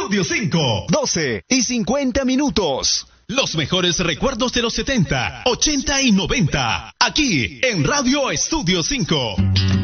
Estudio 5. 12:50. Los mejores recuerdos de los 70, 80 y 90. Aquí en Radio Estudio 5.